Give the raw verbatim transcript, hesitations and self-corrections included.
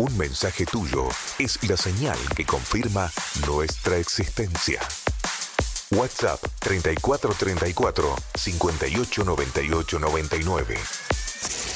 Un mensaje tuyo es la señal que confirma nuestra existencia. WhatsApp treinta y cuatro treinta y cuatro, cincuenta y ocho noventa y ocho noventa y nueve.